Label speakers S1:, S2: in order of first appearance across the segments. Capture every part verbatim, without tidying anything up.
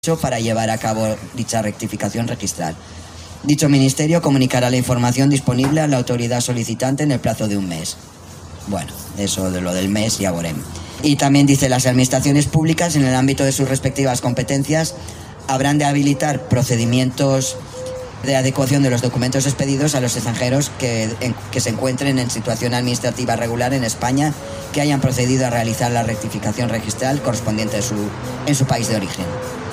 S1: para llevar a cabo dicha rectificación registral. Dicho ministerio comunicará la información disponible a la autoridad solicitante en el plazo de un mes. Bueno, eso de lo del mes ya veremos. Y también dice, las administraciones públicas en el ámbito de sus respectivas competencias habrán de habilitar procedimientos de adecuación de los documentos expedidos a los extranjeros que, en, que se encuentren en situación administrativa regular en España, que hayan procedido a realizar la rectificación registral correspondiente a su, en su país de origen.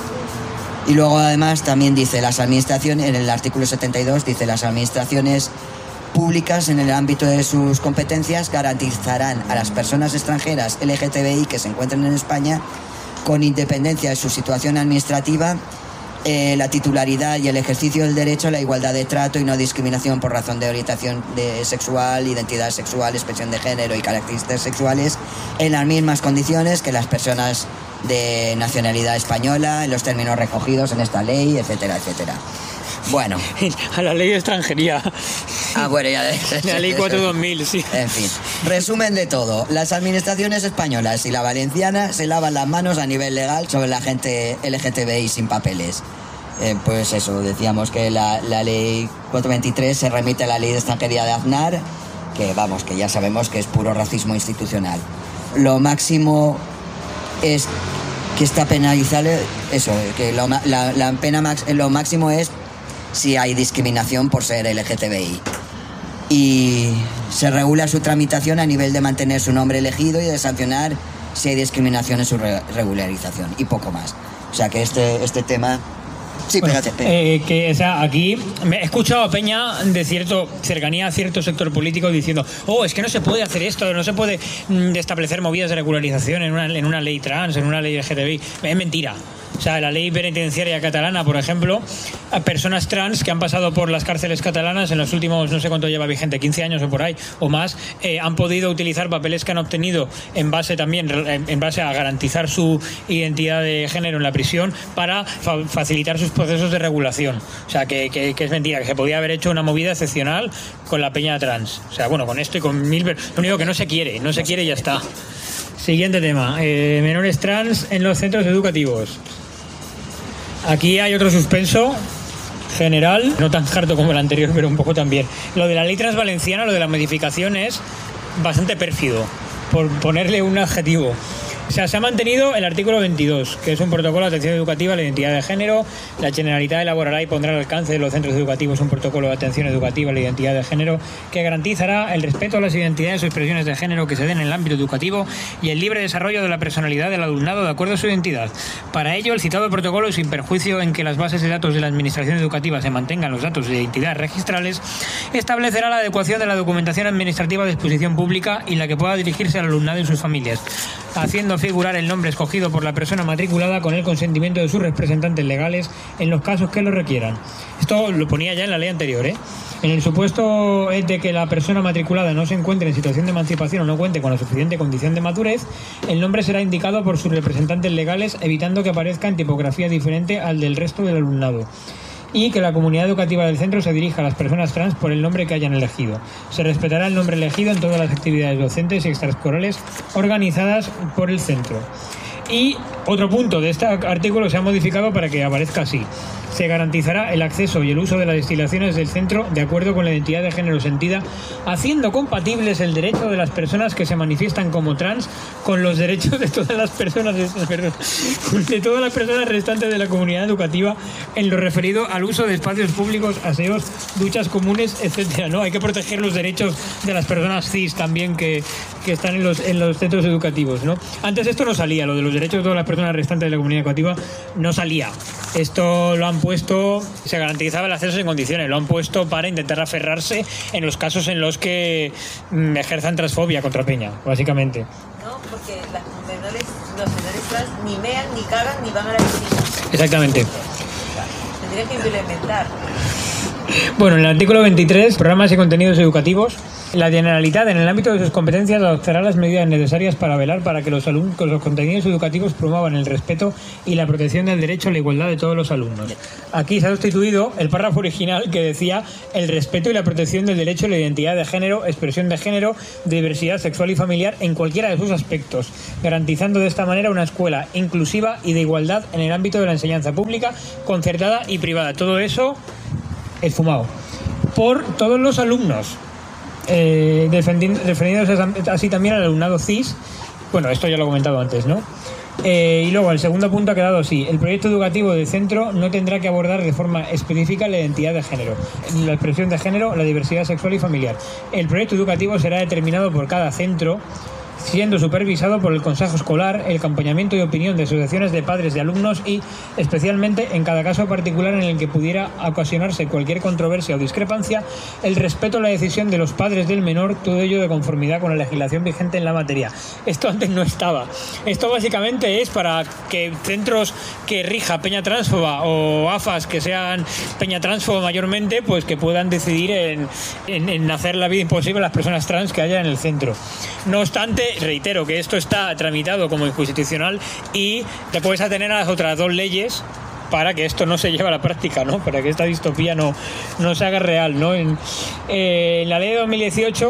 S1: Y luego además también dice las administraciones, en el artículo setenta y dos dice las administraciones públicas en el ámbito de sus competencias garantizarán a las personas extranjeras L G T B I que se encuentren en España, con independencia de su situación administrativa, eh, la titularidad y el ejercicio del derecho a la igualdad de trato y no discriminación por razón de orientación de sexual, identidad sexual, expresión de género y características sexuales en las mismas condiciones que las personas de nacionalidad española, en los términos recogidos en esta ley, etcétera, etcétera. Bueno.
S2: A la ley de extranjería.
S1: Ah, bueno, ya.
S2: La ley cuatro dos mil, sí.
S1: En fin, resumen de todo. Las administraciones españolas y la valenciana se lavan las manos a nivel legal sobre la gente L G T B I sin papeles. Eh, pues eso, decíamos que la, la ley cuatrocientos veintitrés se remite a la ley de extranjería de Aznar, que vamos, que ya sabemos que es puro racismo institucional. Lo máximo es que está penalizado, eso, que lo, la, la pena max, lo máximo es si hay discriminación por ser L G T B I. Y se regula su tramitación a nivel de mantener su nombre elegido y de sancionar si hay discriminación en su re regularización, y poco más. O sea que este, este tema... Sí,
S2: bueno,
S1: pégate, pégate.
S2: Eh, que, o sea, aquí me he escuchado a Peña de cierto cercanía a cierto sector político diciendo, oh, es que no se puede hacer esto, no se puede mm, establecer movidas de regularización en una, en una ley trans, en una ley L G T B I. Es mentira. O sea, la ley penitenciaria catalana, por ejemplo, a personas trans que han pasado por las cárceles catalanas en los últimos, no sé cuánto lleva vigente, quince años o por ahí, o más, eh, han podido utilizar papeles que han obtenido en base también, en base a garantizar su identidad de género en la prisión para fa facilitar sus procesos de regulación. O sea, que, que, que es mentira, que se podía haber hecho una movida excepcional con la peña trans. O sea, bueno, con esto y con mil... Lo único que no se quiere, no se quiere y ya está. Siguiente tema, eh, menores trans en los centros educativos. Aquí hay otro suspenso general, no tan harto como el anterior, pero un poco también. Lo de la ley transvalenciana, lo de la modificación es bastante pérfido, por ponerle un adjetivo. O sea, se ha mantenido el artículo veintidós, que es un protocolo de atención educativa a la identidad de género. La Generalitat elaborará y pondrá al alcance de los centros educativos un protocolo de atención educativa a la identidad de género que garantizará el respeto a las identidades o expresiones de género que se den en el ámbito educativo y el libre desarrollo de la personalidad del alumnado de acuerdo a su identidad. Para ello, el citado protocolo, sin perjuicio en que las bases de datos de la administración educativa se mantengan los datos de identidad registrales, establecerá la adecuación de la documentación administrativa de exposición pública y la que pueda dirigirse al alumnado y sus familias, haciendo figurar el nombre escogido por la persona matriculada con el consentimiento de sus representantes legales en los casos que lo requieran. Esto lo ponía ya en la ley anterior, ¿eh? En el supuesto de que la persona matriculada no se encuentre en situación de emancipación o no cuente con la suficiente condición de madurez, el nombre será indicado por sus representantes legales, evitando que aparezca en tipografía diferente al del resto del alumnado, y que la comunidad educativa del centro se dirija a las personas trans por el nombre que hayan elegido. Se respetará el nombre elegido en todas las actividades docentes y extraescolares organizadas por el centro. Y otro punto de este artículo se ha modificado para que aparezca así. Se garantizará el acceso y el uso de las instalaciones del centro de acuerdo con la identidad de género sentida, haciendo compatibles el derecho de las personas que se manifiestan como trans con los derechos de todas las personas de todas las personas restantes de la comunidad educativa en lo referido al uso de espacios públicos, aseos, duchas comunes, etcétera. ¿No? Hay que proteger los derechos de las personas cis también que, que están en los, en los centros educativos, ¿no? Antes esto no salía, lo de los derechos de todas las personas restantes de la comunidad educativa no salía. Esto lo han puesto, se garantizaba el acceso en condiciones, lo han puesto para intentar aferrarse en los casos en los que mm, ejerzan transfobia contra Peña, básicamente.
S3: No, porque las menores, los menores trans ni mean, ni cagan, ni van a la piscina.
S2: Exactamente.
S3: Tendrían que implementar.
S2: Bueno, en el artículo veintitrés, programas y contenidos educativos. La Generalitat, en el ámbito de sus competencias, adoptará las medidas necesarias para velar para que los, alumnos, que los contenidos educativos promuevan el respeto y la protección del derecho a la igualdad de todos los alumnos. Aquí se ha sustituido el párrafo original que decía el respeto y la protección del derecho a la identidad de género, expresión de género, diversidad sexual y familiar en cualquiera de sus aspectos, garantizando de esta manera una escuela inclusiva y de igualdad en el ámbito de la enseñanza pública, concertada y privada. Todo eso esfumado por todos los alumnos. Eh, referidos así también al alumnado cis. Bueno, esto ya lo he comentado antes, ¿no? Eh, y luego el segundo punto ha quedado así: el proyecto educativo del centro no tendrá que abordar de forma específica la identidad de género, la expresión de género, la diversidad sexual y familiar. El proyecto educativo será determinado por cada centro, siendo supervisado por el Consejo Escolar, el acompañamiento y opinión de asociaciones de padres de alumnos y, especialmente, en cada caso particular en el que pudiera ocasionarse cualquier controversia o discrepancia, el respeto a la decisión de los padres del menor, todo ello de conformidad con la legislación vigente en la materia. Esto antes no estaba. Esto básicamente es para que centros que rija Peña Transfoba o A F As que sean Peña Transfoba mayormente, pues que puedan decidir en, en, en hacer la vida imposible a las personas trans que haya en el centro. No obstante, reitero que esto está tramitado como inconstitucional y te puedes atener a las otras dos leyes para que esto no se lleve a la práctica, ¿no? Para que esta distopía no, no se haga real, ¿no? En, eh, en la ley de dos mil dieciocho,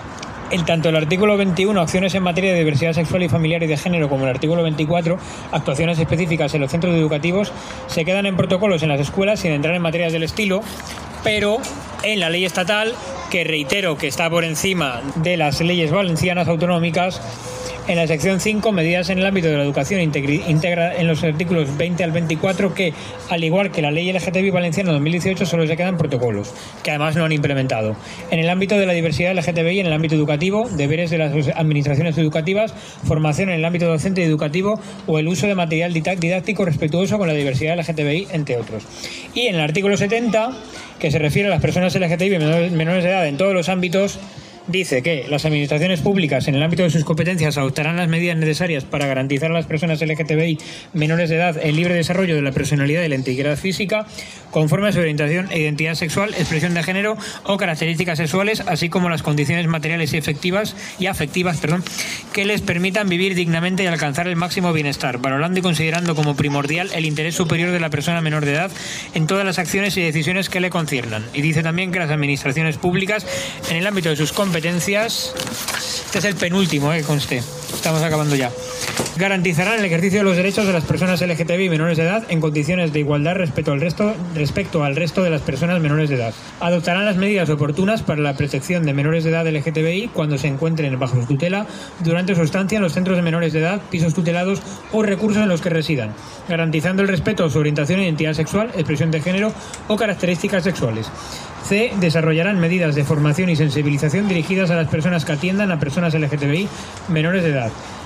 S2: el, tanto el artículo veintiuno, acciones en materia de diversidad sexual y familiar y de género, como el artículo veinticuatro, actuaciones específicas en los centros educativos, se quedan en protocolos en las escuelas sin entrar en materias del estilo, pero en la ley estatal, que reitero que está por encima de las leyes valencianas autonómicas, en la sección cinco, medidas en el ámbito de la educación, integra en los artículos veinte al veinticuatro que, al igual que la ley L G T B I valenciana dos mil dieciocho, solo se quedan protocolos, que además no han implementado. En el ámbito de la diversidad L G T B I, en el ámbito educativo, deberes de las administraciones educativas, formación en el ámbito docente y educativo o el uso de material didáctico respetuoso con la diversidad L G T B I, entre otros. Y en el artículo setenta, que se refiere a las personas L G T B I menores de edad en todos los ámbitos, dice que las administraciones públicas, en el ámbito de sus competencias, adoptarán las medidas necesarias para garantizar a las personas L G T B I menores de edad el libre desarrollo de la personalidad y la integridad física, conforme a su orientación e identidad sexual, expresión de género o características sexuales, así como las condiciones materiales y efectivas y afectivas, perdón, que les permitan vivir dignamente y alcanzar el máximo bienestar, valorando y considerando como primordial el interés superior de la persona menor de edad en todas las acciones y decisiones que le conciernan. Y dice también que las administraciones públicas, en el ámbito de sus competencias, competencias, este es el penúltimo, eh, conste, estamos acabando ya, garantizarán el ejercicio de los derechos de las personas L G T B I menores de edad en condiciones de igualdad respecto al resto, respecto al resto de las personas menores de edad. Adoptarán las medidas oportunas para la protección de menores de edad L G T B I cuando se encuentren bajo su tutela durante su estancia en los centros de menores de edad, pisos tutelados o recursos en los que residan, garantizando el respeto a su orientación e identidad sexual, expresión de género o características sexuales. C. Desarrollarán medidas de formación y sensibilización dirigidas a las personas que atiendan a personas L G T B I menores de edad.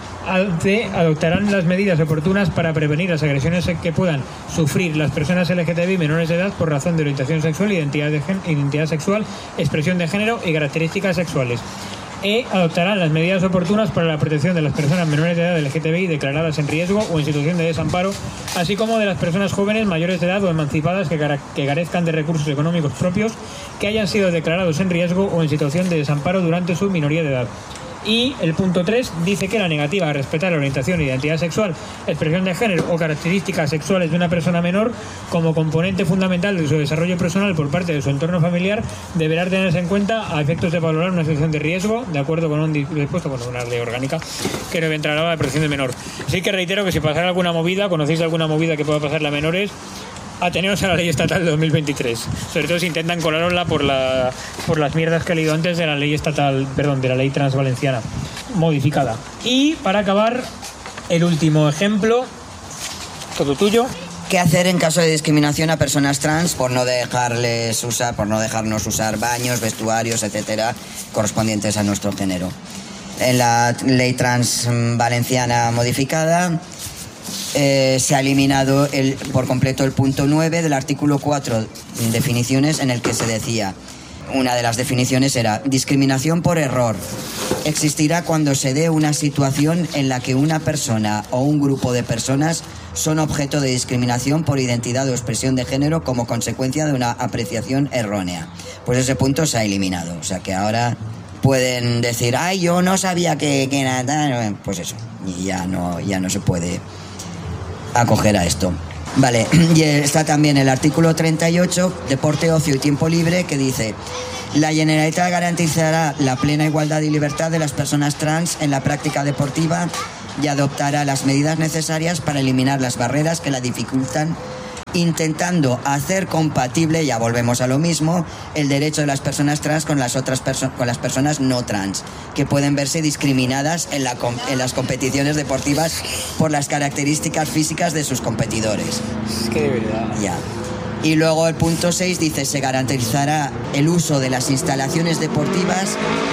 S2: C. Adoptarán las medidas oportunas para prevenir las agresiones que puedan sufrir las personas L G T B I menores de edad por razón de orientación sexual, identidad, de gen- identidad sexual, expresión de género y características sexuales. E. Adoptarán las medidas oportunas para la protección de las personas menores de edad L G T B I declaradas en riesgo o en situación de desamparo, así como de las personas jóvenes mayores de edad o emancipadas que, cara- que carezcan de recursos económicos propios, que hayan sido declarados en riesgo o en situación de desamparo durante su minoría de edad. Y el punto tres dice que la negativa a respetar la orientación e identidad sexual, expresión de género o características sexuales de una persona menor como componente fundamental de su desarrollo personal por parte de su entorno familiar deberá tenerse en cuenta a efectos de valorar una situación de riesgo, de acuerdo con un dispuesto con una ley orgánica que no entrará a la protección del menor. Así que reitero que si pasara alguna movida, conocéis alguna movida que pueda pasarle a menores, ateneos a la ley estatal de dos mil veintitrés, sobre todo si intentan colarosla por la por las mierdas que he leído antes de la ley estatal, perdón, de la ley transvalenciana modificada. Y para acabar, el último ejemplo, todo tuyo.
S1: ¿Qué hacer en caso de discriminación a personas trans por no dejarles usar, por no dejarnos usar baños, vestuarios, etcétera, correspondientes a nuestro género? En la ley trans valenciana modificada, Eh, se ha eliminado el, por completo el punto nueve del artículo cuatro, definiciones, en el que se decía, una de las definiciones era: discriminación por error existirá cuando se dé una situación en la que una persona o un grupo de personas son objeto de discriminación por identidad o expresión de género como consecuencia de una apreciación errónea. Pues ese punto se ha eliminado, o sea que ahora pueden decir, ay, yo no sabía que, que era tal, pues eso, y ya no, ya no se puede acoger a esto. Vale, y está también el artículo treinta y ocho, deporte, ocio y tiempo libre, que dice: la Generalitat garantizará la plena igualdad y libertad de las personas trans en la práctica deportiva y adoptará las medidas necesarias para eliminar las barreras que la dificultan, intentando hacer compatible, ya volvemos a lo mismo, el derecho de las personas trans con las otras perso- con las personas no trans, que pueden verse discriminadas en, la com- en las competiciones deportivas por las características físicas de sus competidores.
S2: Es que de verdad.
S1: Ya. Y luego el punto seis dice: se garantizará el uso de las instalaciones deportivas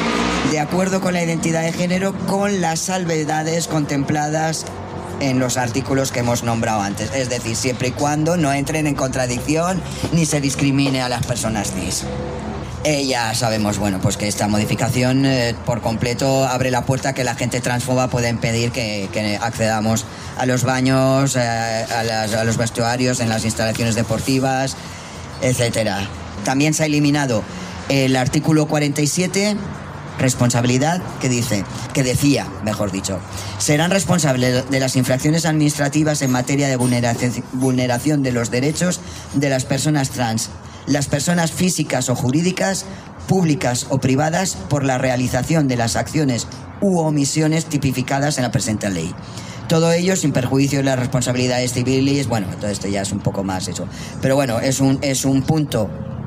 S1: de acuerdo con la identidad de género, con las salvedades contempladas en los artículos que hemos nombrado antes, es decir, siempre y cuando no entren en contradicción ni se discrimine a las personas cis. Eh, ya sabemos, bueno, pues que esta modificación eh, por completo abre la puerta a que la gente transfoba pueda impedir que, que accedamos a los baños, eh, a, las, a los vestuarios, en las instalaciones deportivas, etcétera. También se ha eliminado el artículo cuarenta y siete, responsabilidad, que dice, que decía, mejor dicho, serán responsables de las infracciones administrativas en materia de vulneración, vulneración de los derechos de las personas trans, las personas físicas o jurídicas, públicas o privadas, por la realización de las acciones u omisiones tipificadas en la presente ley. Todo ello sin perjuicio de las responsabilidades civiles. Bueno, todo esto ya es un poco más eso. Pero bueno, es un, es un punto,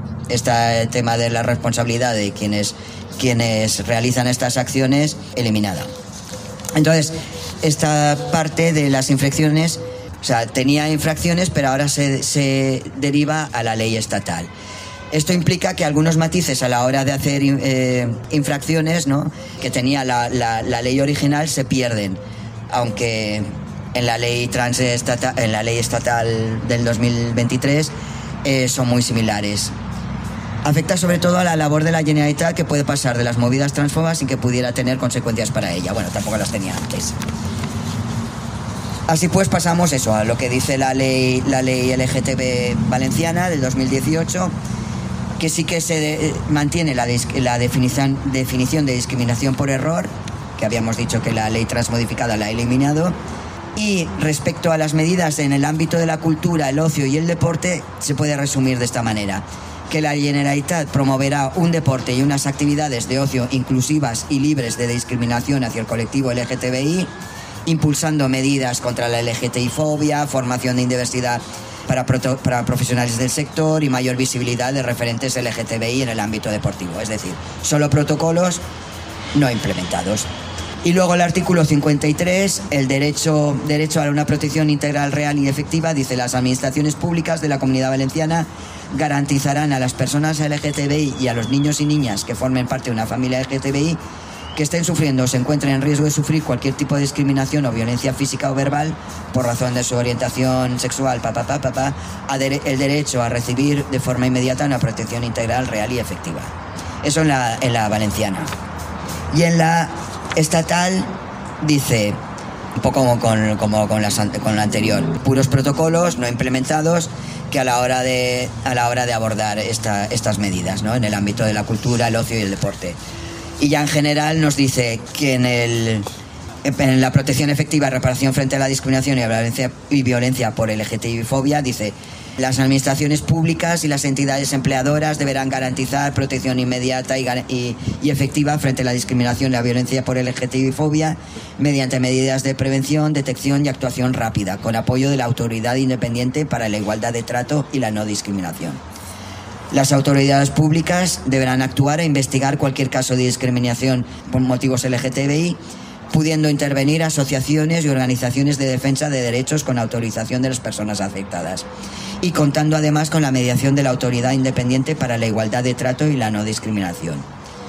S1: este tema de la responsabilidad de quienes, quienes realizan estas acciones, eliminada. Entonces, esta parte de las infracciones, o sea, tenía infracciones, pero ahora se, se deriva a la ley estatal. Esto implica que algunos matices a la hora de hacer eh, infracciones, ¿no?, que tenía la, la, la ley original, se pierden, aunque en la ley trans estatal, en la ley estatal del dos mil veintitrés eh, son muy similares. Afecta sobre todo a la labor de la Generalitat, que puede pasar de las movidas transfobas sin que pudiera tener consecuencias para ella. Bueno, tampoco las tenía antes. Así pues, pasamos eso a lo que dice la ley, la ley L G T B valenciana del dos mil dieciocho, que sí que se de, mantiene la, la definición, definición de discriminación por error, que habíamos dicho que la ley transmodificada la ha eliminado. Y respecto a las medidas en el ámbito de la cultura, el ocio y el deporte, se puede resumir de esta manera: que la Generalitat promoverá un deporte y unas actividades de ocio inclusivas y libres de discriminación hacia el colectivo L G T B I, impulsando medidas contra la L G T I-fobia, formación de diversidad para, proto- para profesionales del sector y mayor visibilidad de referentes L G T B I en el ámbito deportivo. Es decir, solo protocolos no implementados. Y luego el artículo cincuenta y tres, el derecho, derecho a una protección integral, real y efectiva, dice: las administraciones públicas de la Comunidad Valenciana garantizarán a las personas L G T B I y a los niños y niñas que formen parte de una familia L G T B I que estén sufriendo o se encuentren en riesgo de sufrir cualquier tipo de discriminación o violencia física o verbal por razón de su orientación sexual, papá, papá, papá, el derecho a recibir de forma inmediata una protección integral, real y efectiva. Eso en la, en la valenciana. Y en la estatal dice, un poco como con, como con, la, con la anterior, puros protocolos no implementados que a la hora de, a la hora de abordar esta, estas medidas, ¿no?, en el ámbito de la cultura, el ocio y el deporte. Y ya en general nos dice que en, el, en la protección efectiva y reparación frente a la discriminación y a la violencia, y violencia por L G T I-fobia, dice: las administraciones públicas y las entidades empleadoras deberán garantizar protección inmediata y, y, y efectiva frente a la discriminación y la violencia por L G T I-fobia mediante medidas de prevención, detección y actuación rápida, con apoyo de la Autoridad Independiente para la Igualdad de Trato y la No Discriminación. Las autoridades públicas deberán actuar e investigar cualquier caso de discriminación por motivos L G T B I, pudiendo intervenir asociaciones y organizaciones de defensa de derechos con autorización de las personas afectadas, y contando además con la mediación de la Autoridad Independiente para la Igualdad de Trato y la No Discriminación.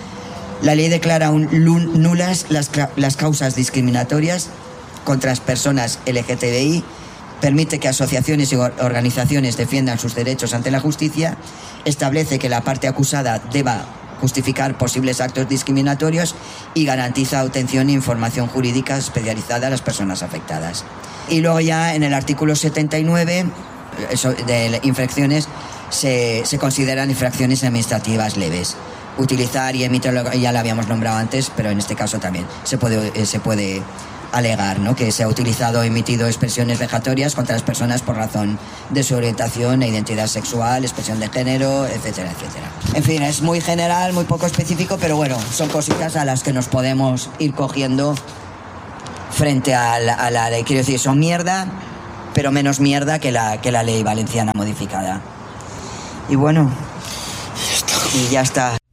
S1: La ley declara un, nulas las, las causas discriminatorias contra las personas L G T B I, permite que asociaciones y organizaciones defiendan sus derechos ante la justicia, establece que la parte acusada deba justificar posibles actos discriminatorios y garantiza obtención e información jurídica especializada a las personas afectadas. Y luego ya en el artículo setenta y nueve eso, de infracciones se, se consideran infracciones administrativas leves. utilizar y emitir, ya lo habíamos nombrado antes, pero en este caso también se puede, eh, se puede alegar, ¿no?, que se ha utilizado o emitido expresiones vejatorias contra las personas por razón de su orientación e identidad sexual, expresión de género, etcétera, etcétera. En fin, es muy general, muy poco específico, pero bueno, son cositas a las que nos podemos ir cogiendo frente a la, a la ley. Quiero decir, son mierda, pero menos mierda que la, que la ley valenciana modificada. Y bueno, y ya está.